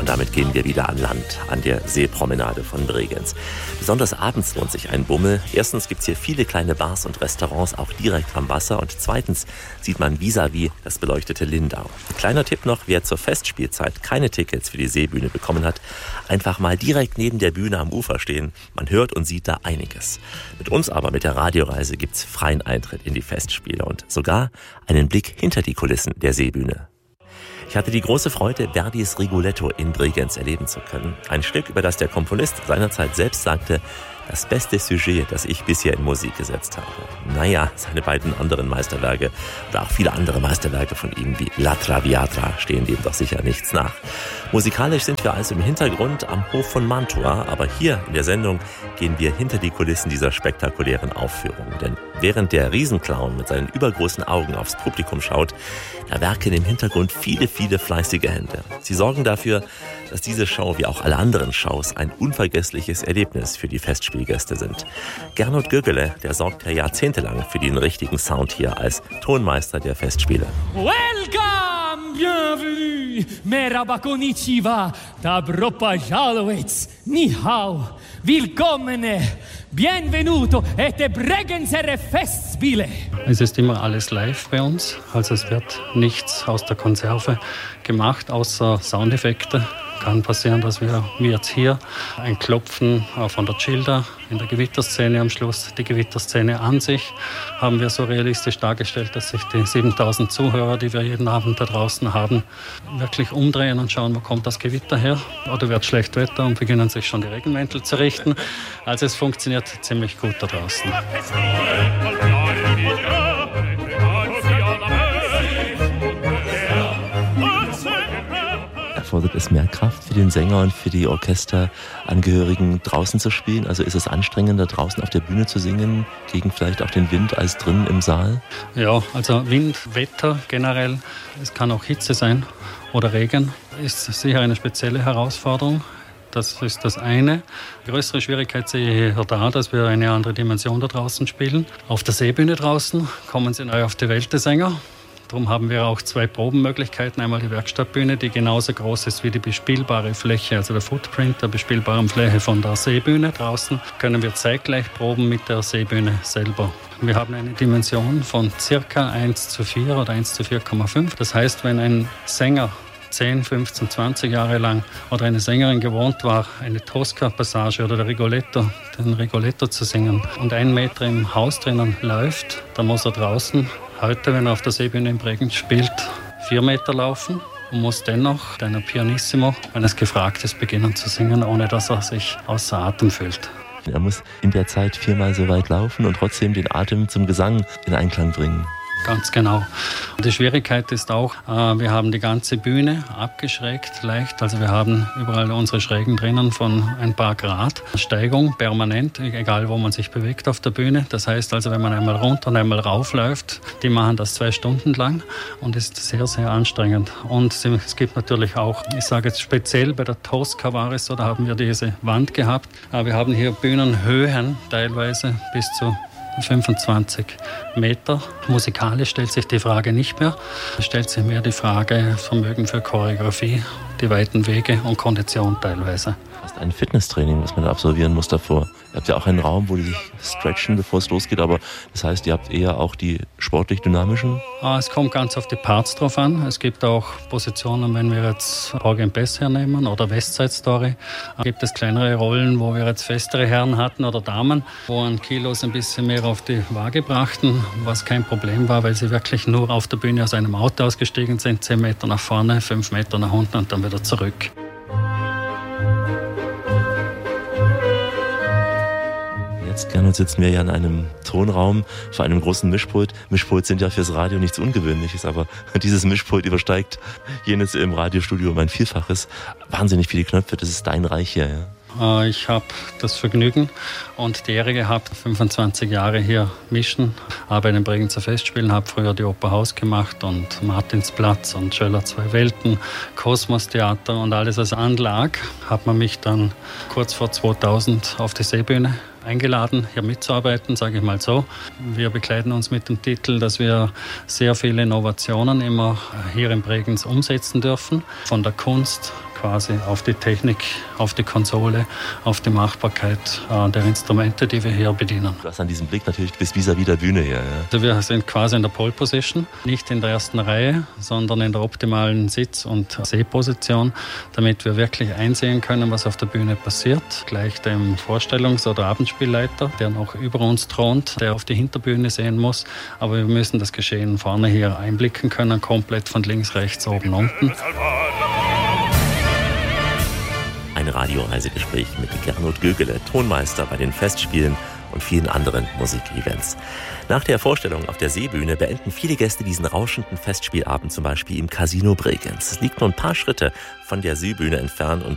Und damit gehen wir wieder an Land, an der Seepromenade von Bregenz. Besonders abends lohnt sich ein Bummel. Erstens gibt es hier viele kleine Bars und Restaurants, auch direkt am Wasser. Und zweitens sieht man vis-à-vis das beleuchtete Lindau. Kleiner Tipp noch, wer zur Festspielzeit keine Tickets für die Seebühne bekommen hat, einfach mal direkt neben der Bühne am Ufer stehen. Man hört und sieht da einiges. Mit uns aber, mit der Radioreise, gibt es freien Eintritt in die Festspiele und sogar einen Blick hinter die Kulissen der Seebühne. Ich hatte die große Freude, Verdis Rigoletto in Bregenz erleben zu können. Ein Stück, über das der Komponist seinerzeit selbst sagte, das beste Sujet, das ich bisher in Musik gesetzt habe. Naja, seine beiden anderen Meisterwerke oder auch viele andere Meisterwerke von ihm wie La Traviata stehen dem doch sicher nichts nach. Musikalisch sind wir also im Hintergrund am Hof von Mantua, aber hier in der Sendung gehen wir hinter die Kulissen dieser spektakulären Aufführung. Denn während der Riesenclown mit seinen übergroßen Augen aufs Publikum schaut, da werken im Hintergrund viele, viele fleißige Hände. Sie sorgen dafür, dass diese Show wie auch alle anderen Shows ein unvergessliches Erlebnis für die Festspielgäste sind. Gernot Gögele, der sorgt ja jahrzehntelang für den richtigen Sound hier als Tonmeister der Festspiele. Welcome, bienvenue, merhaba konnichiwa, dobro pожаловать, ni hao, willkommen, bienvenuto, et Bregenzer Festspiele. Es ist immer alles live bei uns, also es wird nichts aus der Konserve gemacht, außer Soundeffekte. Kann passieren, dass wir wie jetzt hier ein Klopfen von der Childa in der Gewitterszene am Schluss. Die Gewitterszene an sich haben wir so realistisch dargestellt, dass sich die 7000 Zuhörer, die wir jeden Abend da draußen haben, wirklich umdrehen und schauen, wo kommt das Gewitter her. Oder wird schlecht Wetter und beginnen sich schon die Regenmäntel zu richten. Also es funktioniert ziemlich gut da draußen. Erfordert es mehr Kraft für den Sänger und für die Orchesterangehörigen draußen zu spielen? Also ist es anstrengender, draußen auf der Bühne zu singen, gegen vielleicht auch den Wind, als drinnen im Saal? Ja, also Wind, Wetter generell, es kann auch Hitze sein oder Regen, ist sicher eine spezielle Herausforderung. Das ist das eine. Die größere Schwierigkeit sehe ich hier da, dass wir eine andere Dimension da draußen spielen. Auf der Seebühne draußen kommen sie neu auf die Welt, die Sänger. Darum haben wir auch 2 Probenmöglichkeiten. Einmal die Werkstattbühne, die genauso groß ist wie die bespielbare Fläche, also der Footprint der bespielbaren Fläche von der Seebühne. Draußen können wir zeitgleich proben mit der Seebühne selber. Wir haben eine Dimension von ca. 1:4 oder 1:4,5. Das heißt, wenn ein Sänger 10, 15, 20 Jahre lang oder eine Sängerin gewohnt war, eine Tosca-Passage oder den Rigoletto zu singen und 1 Meter im Haus drinnen läuft, dann muss er draußen heute, wenn er auf der Seebühne in Bregenz spielt, 4 Meter laufen und muss dennoch einer Pianissimo, wenn es gefragt ist, beginnen zu singen, ohne dass er sich außer Atem fühlt. Er muss in der Zeit 4-mal so weit laufen und trotzdem den Atem zum Gesang in Einklang bringen. Ganz genau. Die Schwierigkeit ist auch, wir haben die ganze Bühne abgeschrägt leicht. Also wir haben überall unsere Schrägen drinnen von ein paar Grad. Steigung permanent, egal wo man sich bewegt auf der Bühne. Das heißt also, wenn man einmal runter und einmal raufläuft, die machen das 2 Stunden lang und ist sehr, sehr anstrengend. Und es gibt natürlich auch, ich sage jetzt speziell bei der Tosca war es so, da haben wir diese Wand gehabt. Wir haben hier Bühnenhöhen teilweise bis zu 25 Meter. Musikalisch stellt sich die Frage nicht mehr. Es stellt sich mehr die Frage Vermögen für Choreografie, die weiten Wege und Kondition teilweise. Fast ein Fitnesstraining, was man da absolvieren muss davor. Ihr habt ja auch einen Raum, wo die sich stretchen, bevor es losgeht, aber das heißt, ihr habt eher auch die sportlich dynamischen? Es kommt ganz auf die Parts drauf an. Es gibt auch Positionen, wenn wir jetzt Porgy and Bess hernehmen oder West Side Story, gibt es kleinere Rollen, wo wir jetzt festere Herren hatten oder Damen, wo an Kilos ein bisschen mehr auf die Waage brachten, was kein Problem war, weil sie wirklich nur auf der Bühne aus einem Auto ausgestiegen sind, 10 Meter nach vorne, 5 Meter nach unten und dann wieder zurück. Jetzt, Gernot, sitzen wir ja in einem Tonraum vor einem großen Mischpult. Mischpulte sind ja fürs Radio nichts Ungewöhnliches, aber dieses Mischpult übersteigt jenes im Radiostudio um ein Vielfaches. Wahnsinnig viele Knöpfe, das ist dein Reich hier, ja? Ich habe das Vergnügen und die Ehre gehabt, 25 Jahre hier mischen, arbeite in Bregenzer Festspielen, habe früher die Oper Haus gemacht und Martinsplatz und Schöller 2 Welten, Kosmos-Theater und alles als Anlag. Hat man mich dann kurz vor 2000 auf die Seebühne eingeladen, hier mitzuarbeiten, sage ich mal so. Wir bekleiden uns mit dem Titel, dass wir sehr viele Innovationen immer hier in Bregenz umsetzen dürfen. Von der Kunst, quasi auf die Technik, auf die Konsole, auf die Machbarkeit der Instrumente, die wir hier bedienen. Du hast an diesem Blick natürlich bis vis-à-vis der Bühne hier. Ja? Also wir sind quasi in der Pole Position, nicht in der ersten Reihe, sondern in der optimalen Sitz- und Sehposition, damit wir wirklich einsehen können, was auf der Bühne passiert. Gleich dem Vorstellungs- oder Abendspielleiter, der noch über uns thront, der auf die Hinterbühne sehen muss. Aber wir müssen das Geschehen vorne hier einblicken können, komplett von links, rechts, oben, unten. Ein Radioreisegespräch mit Gernot Gögele, Tonmeister bei den Festspielen und vielen anderen Musikevents. Nach der Vorstellung auf der Seebühne beenden viele Gäste diesen rauschenden Festspielabend zum Beispiel im Casino Bregenz. Es liegt nur ein paar Schritte von der Seebühne entfernt und